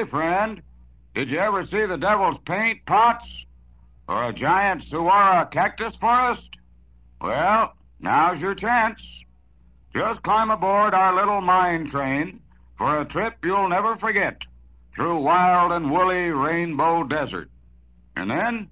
Say, friend, did you ever see the Devil's Paint Pots? Or a giant saguaro cactus forest? Well, now's your chance. Just climb aboard our little mine train for a trip you'll never forget through wild and woolly Rainbow Desert. And then